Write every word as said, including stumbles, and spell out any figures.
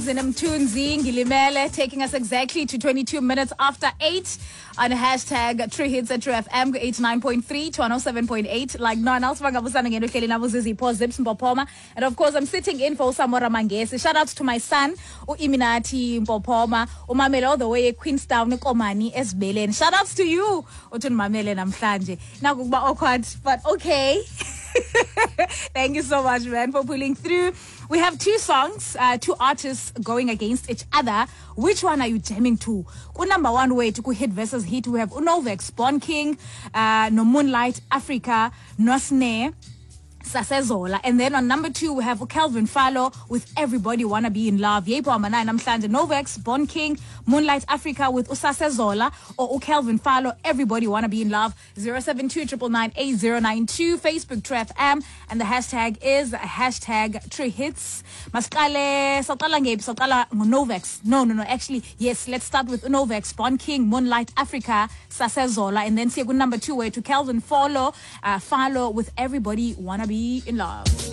Zinamtunzi Ngilimele taking us exactly to twenty-two minutes after eight on hashtag True Hits at True F M eighty-nine point three to one oh seven point eight. Like no one else, Mpopoma. And of course, I'm sitting in for Samora Mangesi. Shout out to my son, Iminati Mpopoma, Umamele all the way Queenstown, Komani, Esbelen. Shout outs to you, Otun Mamele Namhlanje. Now, awkward, but okay. Thank you so much, man, for pulling through. We have two songs, uh, two artists going against each other. Which one are you jamming to? Ku number one way to hit versus hit. We have Unovex, Born King, uh, No Moonlight, Africa, No Snare, Sasezola. And then on number two, we have Kelvin Fallo with Everybody Wanna Be in Love. Yepo Amana Namhlanje, Novex, Born King, Moonlight Africa with Usasezola or Kelvin Fallo, Everybody Wanna Be in Love. zero seven two nine nine eight zero nine two, Facebook True F M, and the hashtag is hashtag True Hits. Maskale Sotala Ngabe Sotala Novex. No, no, no. Actually, yes, let's start with Novex, Born King, Moonlight Africa, Sasezola, and then see number two way to Kelvin Fallo, uh, Fallo with Everybody Wanna Be in Love.